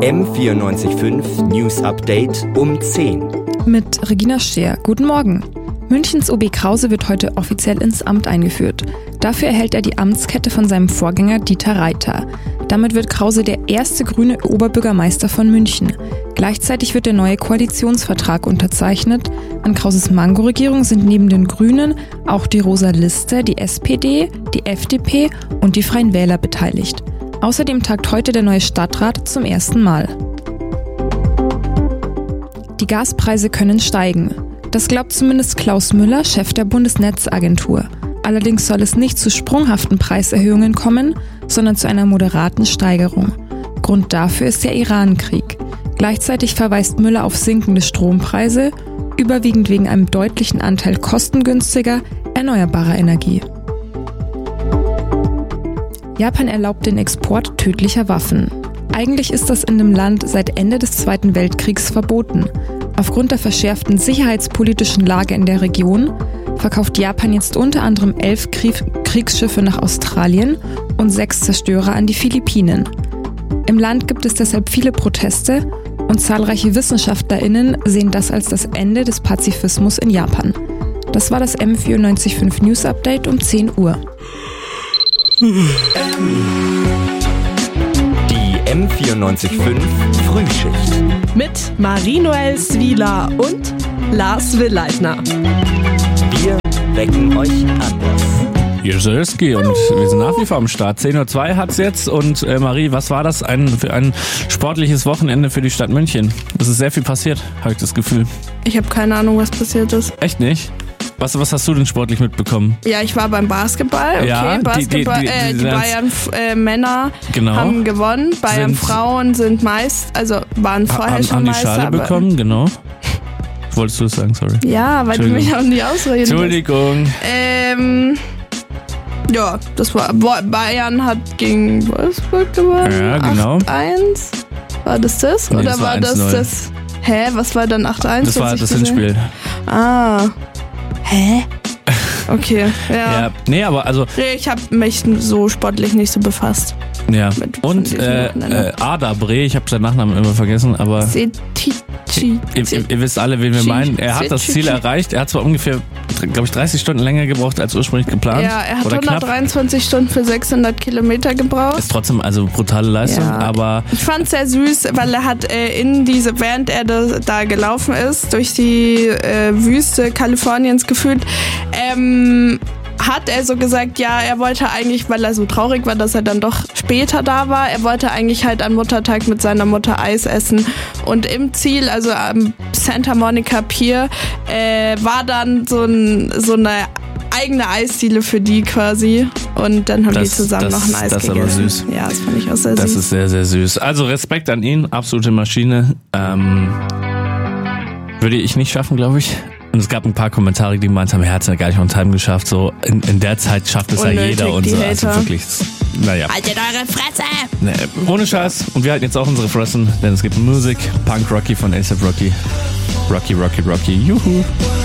M94.5 News Update um 10. Mit Regina Scheer. Guten Morgen. Münchens OB Krause wird heute offiziell ins Amt eingeführt. Dafür erhält er die Amtskette von seinem Vorgänger Dieter Reiter. Damit wird Krause der erste grüne Oberbürgermeister von München. Gleichzeitig wird der neue Koalitionsvertrag unterzeichnet. An Krauses Mango-Regierung sind neben den Grünen auch die Rosa Liste, die SPD, die FDP und die Freien Wähler beteiligt. Außerdem tagt heute der neue Stadtrat zum ersten Mal. Die Gaspreise können steigen. Das glaubt zumindest Klaus Müller, Chef der Bundesnetzagentur. Allerdings soll es nicht zu sprunghaften Preiserhöhungen kommen, sondern zu einer moderaten Steigerung. Grund dafür ist der Iran-Krieg. Gleichzeitig verweist Müller auf sinkende Strompreise, überwiegend wegen einem deutlichen Anteil kostengünstiger, erneuerbarer Energie. Japan erlaubt den Export tödlicher Waffen. Eigentlich ist das in dem Land seit Ende des Zweiten Weltkriegs verboten. Aufgrund der verschärften sicherheitspolitischen Lage in der Region verkauft Japan jetzt unter anderem 11 Kriegsschiffe nach Australien und 6 Zerstörer an die Philippinen. Im Land gibt es deshalb viele Proteste und zahlreiche WissenschaftlerInnen sehen das als das Ende des Pazifismus in Japan. Das war das M94.5 News Update um 10 Uhr. Die M94.5 Frühschicht. Mit Marie-Noël Swieler und Lars Willleitner. Wir wecken euch anders. Hier ist Erski und wir sind nach wie vor am Start. 10.02 Uhr hat's jetzt und Marie, was war das für ein sportliches Wochenende für die Stadt München? Es ist sehr viel passiert, habe ich das Gefühl. Ich habe keine Ahnung, was passiert ist. Echt nicht? Was hast du denn sportlich mitbekommen? Ja, ich war beim Basketball. Okay, ja, Basketball. Die Bayern Männer haben gewonnen. Bayern Frauen sind waren vorher schon Meister. Haben die Schale bekommen, genau. Wolltest du es sagen, sorry. Ja, weil du mich auch nicht ausreden. Entschuldigung. Ja, das war Bayern hat gegen Wolfsburg gewonnen. Ja, genau. 8-1. War das? Nee, oder war das? Hä, was war dann 8-1? Das war das Hinspiel. Ah. Hä? Okay, ja. Nee, aber also... Ich habe mich so sportlich nicht so befasst. Ja. Und Arda Bre, ich habe seinen Nachnamen immer vergessen, aber... Ihr wisst alle, wen wir meinen. Er hat das Ziel erreicht. Er hat zwar ungefähr, glaube ich, 30 Stunden länger gebraucht als ursprünglich geplant. Ja, er hat 123 Stunden für 600 Kilometer gebraucht. Ist trotzdem also brutale Leistung, aber... Ich fand es sehr süß, weil er hat während er da gelaufen ist, durch die Wüste Kaliforniens gefühlt, hat er so gesagt, ja, er wollte eigentlich, weil er so traurig war, dass er dann doch später da war, er wollte eigentlich halt an Muttertag mit seiner Mutter Eis essen. Und im Ziel, also am Santa Monica Pier, war dann so eine eigene Eisdiele für die quasi. Und dann haben die zusammen noch ein Eis gegessen. Das ist aber süß. Ja, das fand ich auch sehr süß. Das ist sehr, sehr süß. Also Respekt an ihn, absolute Maschine. Würde ich nicht schaffen, glaube ich. Und es gab ein paar Kommentare, die gemeint haben, er hat es ja gar nicht on time geschafft. So in der Zeit schafft es ja jeder und so. Also wirklich, naja. Haltet eure Fresse! Nee, ohne Scheiß. Und wir halten jetzt auch unsere Fressen, denn es gibt Musik, Punk Rocky von A$AP Rocky. Rocky, Rocky, Rocky. Juhu.